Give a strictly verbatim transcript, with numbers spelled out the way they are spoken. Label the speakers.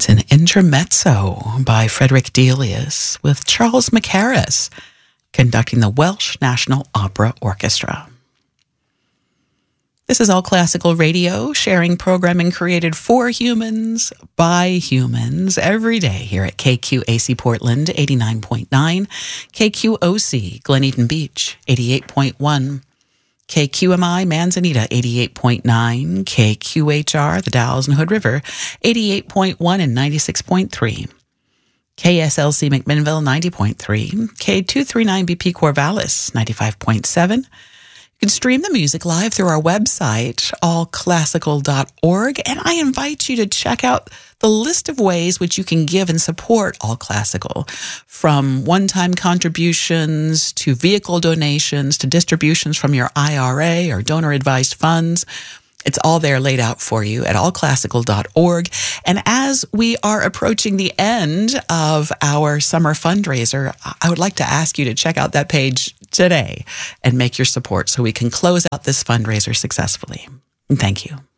Speaker 1: That's an intermezzo by Frederick Delius with Charles Mackerras conducting the Welsh National Opera Orchestra. This is All Classical Radio, sharing programming created for humans, by humans, every day here at K Q A C Portland, eighty-nine point nine, K Q O C Glen Eden Beach, eighty-eight point one, K Q M I Manzanita, eighty-eight point nine, K Q H R, the Dalles and Hood River, eighty-eight point one and ninety-six point three, K S L C McMinnville, ninety point three, K two thirty-nine B P Corvallis, ninety-five point seven. You can stream the music live through our website, all classical dot org, and I invite you to check out the list of ways which you can give and support All Classical, from one-time contributions to vehicle donations to distributions from your I R A or donor-advised funds. It's all there laid out for you at all classical dot org. And as we are approaching the end of our summer fundraiser, I would like to ask you to check out that page today and make your support so we can close out this fundraiser successfully. And thank you.